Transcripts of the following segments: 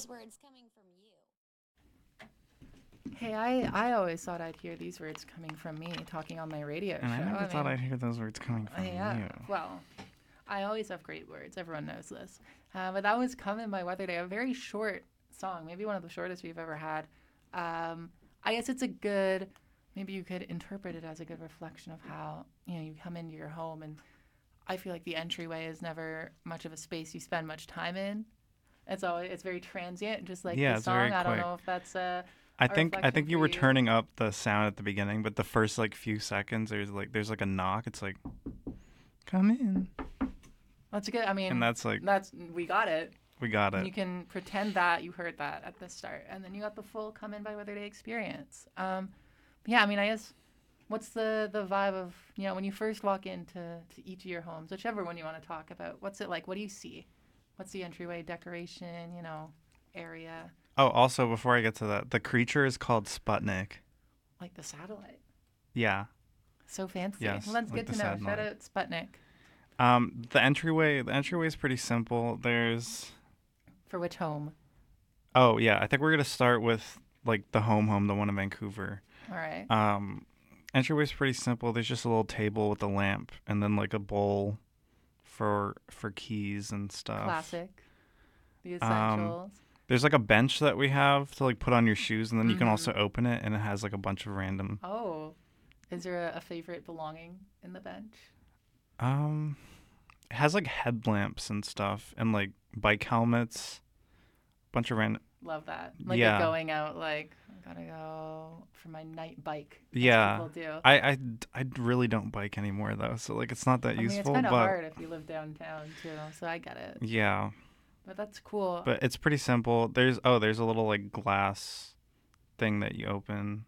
those words coming from you? Hey, I always thought I'd hear these words coming from me talking on my radio And I show. never thought I'd hear those words coming from yeah, you. well, I always have great words. Everyone knows this. But that was Coming by Weather Day, a very short song, maybe one of the shortest we've ever had. I guess it's a good, maybe you could interpret it as a good reflection of how, you come into your home, and I feel like the entryway is never much of a space you spend much time in. It's very transient, just like Yeah, the it's very song. I don't quick. know if that's a I reflection think for you were you. turning up the sound at the beginning, but the first few seconds there's a knock. It's like, come in. That's good. I mean, And that's we got it. we got And it. you can pretend that you heard that at the start, and then you got the full Come In by Weather Day experience. Yeah, I mean, I guess what's the vibe of when you first walk into each of your homes, whichever one you want to talk about? What's it like? What do you see? What's the entryway decoration? Area Oh, also before I get to that, the creature is called Sputnik. like the satellite. Yeah. So fancy. Yes, Well, that's like good the to know. Shout satellite. out Sputnik. The entryway is pretty simple. There's For which home? Oh, yeah, I think we're going to start with the home, the one in Vancouver. All right. Entryway's pretty simple. There's just a little table with a lamp and then a bowl for keys and stuff. Classic. The Um, essentials. There's a bench that we have to put on your shoes, and then you can also open it, and it has a bunch of random. Oh, is there a favorite belonging in the bench? Um, it has headlamps and stuff, and bike helmets, bunch of random. Love that. Like Yeah. a going out, I gotta go for my night bike. As Yeah, people do. I really don't bike anymore though, so it's not that I mean, it's useful. kind of But hard if you live downtown too, so I get it. yeah, But that's cool. but it's pretty simple. There's a little glass thing that you open.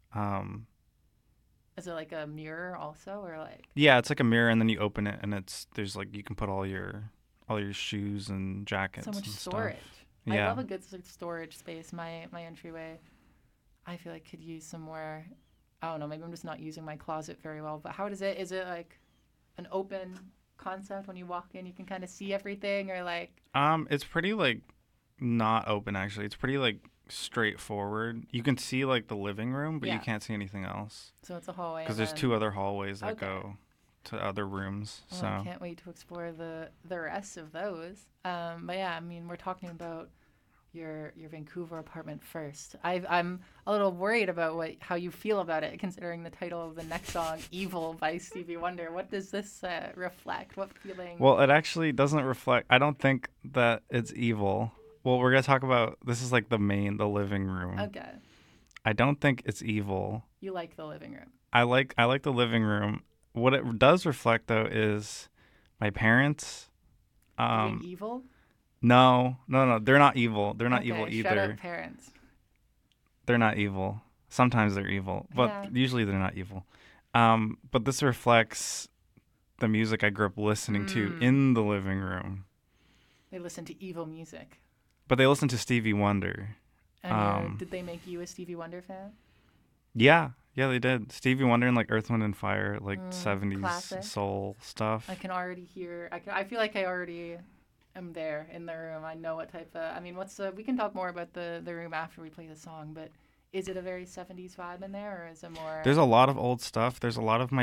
Is it like a mirror also, or Yeah, it's like a mirror, and then you open it, and there's you can put all your shoes and jackets so much and storage? stuff. I Yeah. love a good storage space. My entryway, I feel like could use some more. I don't know. Maybe I'm just not using my closet very well. But how does it? Is it like an open concept when you walk in? You can kind of see everything, or It's pretty not open actually. It's pretty straightforward. You can see the living room, but Yeah. you can't see anything else so it's a hallway. because and there's then- two other hallways that Okay. go to other rooms. Well, So I can't wait to explore the rest of those. But yeah, I mean, we're talking about your Vancouver apartment first. I'm a little worried about how you feel about it, considering the title of the next song, "Evil" by Stevie Wonder. What does this reflect? What feeling? well, it actually doesn't reflect. I don't think that it's evil. Well, we're gonna talk about this is the living room. Okay, I don't think it's evil. you like the living room. I like the living room. What it does reflect though is my parents. Being evil? No, they're not evil. They're not Okay, evil shout either. out parents. They're not evil. Sometimes they're evil, but Yeah. usually they're not evil. But this reflects the music I grew up listening to in the living room. They listen to evil music. But they listen to Stevie Wonder. And did they make you a Stevie Wonder fan? Yeah, they did. Stevie Wonder and Earth, Wind and Fire, 70s classic. soul stuff. I can already hear. I feel like I already am there in the room. I know what type of. I mean, we can talk more about the room after we play the song. But is it a very 70s vibe in there, or is it more? There's a lot of old stuff. There's a lot of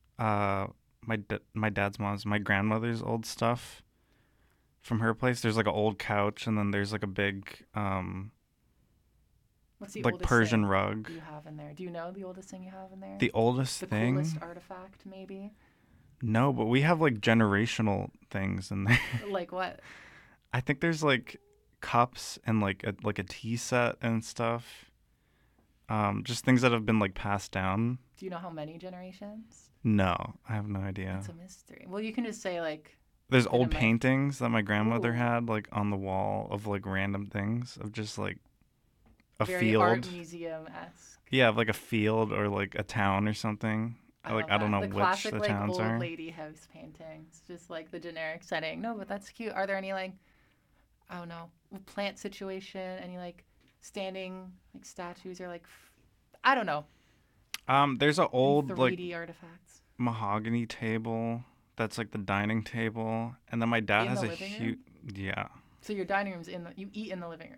my dad's mom's, my grandmother's old stuff from her place. There's an old couch, and then there's a big What's the like oldest Persian thing rug. you have in there? Do you know the oldest thing you have in there? The oldest the thing? coolest artifact, maybe. No, but we have generational things in there. Like what? I think there's cups and a tea set and stuff. Just things that have been passed down. Do you know how many generations? No, I have no idea. It's a mystery. Well, you can just say There's bit old of my- paintings that my grandmother Ooh. had on the wall of random things of just a very field. art museum-esque. Yeah, of a field or a town or something. love I don't that. know the which classic, the towns old are. lady house paintings, just the generic setting. No, but that's cute. Are there any I don't know, plant situation? Any standing statues or I don't know. There's an old 3D artifacts. mahogany table that's the dining table, and then my dad In has the a living huge. Yeah. So your dining room's you eat in the living room.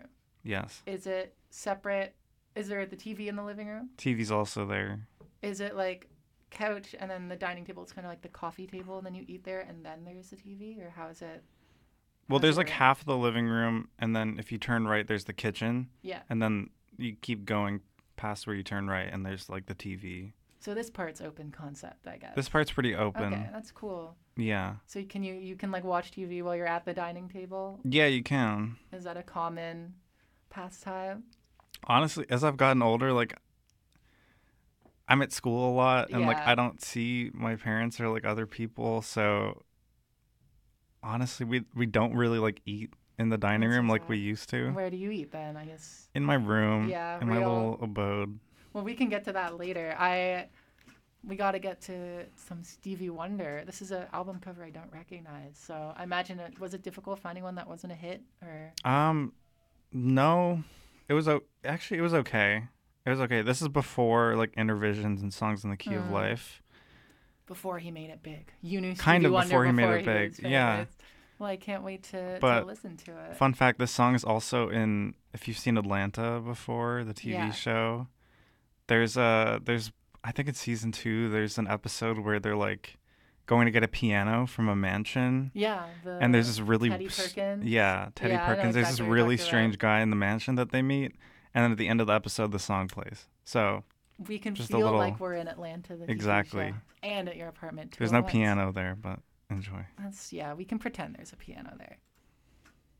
Yes. Is it separate? Is there the TV in the living room? TV's also there. Is it like couch and then the dining table is kind of like the coffee table and then you eat there and then there's the TV, or how is it? Well, How's there's it like arranged? half of the living room, and then if you turn right, there's the kitchen, Yeah. and then you keep going past where you turn right, and there's like the TV. So this part's open concept, I guess. This part's pretty open. Okay, that's cool. Yeah. So you can like watch TV while you're at the dining table? Yeah, you can. Is that a common pastime? Honestly, as I've gotten older, like I'm at school a lot, and like Yeah. I don't see my parents or like other people, so honestly, we don't really like eat in the dining That's room so like we sad. used to. Where do you eat then? I guess. In my room, Yeah, in my real. little abode. Well, we can get to that later. We got to get to some Stevie Wonder. This is an album cover I don't recognize. So I imagine was it difficult finding one that wasn't a hit, or No, it was actually it was okay. It was okay. This is before like Intervisions and Songs in the Key of Life. before he made it big? You knew Kind Stevie of Wonder before he made it was big, famous. yeah. Well, I can't wait to But listen to it. Fun fact: this song is also in. If you've seen Atlanta before, the TV Yeah. show, there's I think it's season 2. There's an episode where they're like going to get a piano from a mansion. Yeah, And there's this really Teddy Perkins. Yeah, Teddy Yeah, I know Perkins. There's exactly this what you're really talking strange guy in the mansion that they meet, and then at the end of the episode, the song plays. So We can just a feel little- like we're in Atlanta, the TV Exactly. show, and at your apartment too. there's at no once. piano there, but enjoy. We can pretend there's a piano there.